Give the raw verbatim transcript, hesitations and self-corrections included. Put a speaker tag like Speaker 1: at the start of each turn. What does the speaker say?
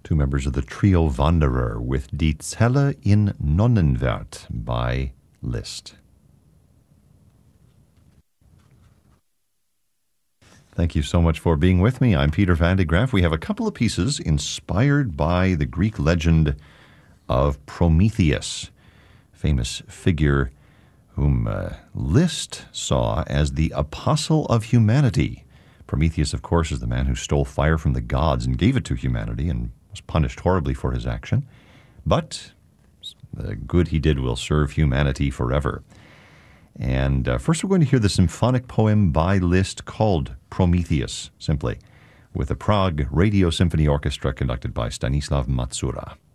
Speaker 1: Two members of the trio Wanderer with Die Zelle in Nonnenwert by Liszt. Thank you so much for being with me. I'm Peter Van de Graaff. We have a couple of pieces inspired by the Greek legend of Prometheus, famous figure whom uh, Liszt saw as the apostle of humanity. Prometheus, of course, is the man who stole fire from the gods and gave it to humanity and was punished horribly for his action. But the good he did will serve humanity forever. And uh, first we're going to hear the symphonic poem by Liszt called Prometheus, simply, with the Prague Radio Symphony Orchestra conducted by Stanislav Matsura.